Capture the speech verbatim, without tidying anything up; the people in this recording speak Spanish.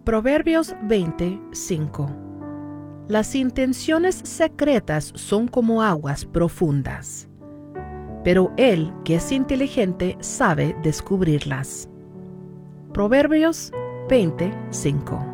Proverbios veinte, cinco. Las intenciones secretas son como aguas profundas, pero el que es inteligente sabe descubrirlas. Proverbios veinte, cinco.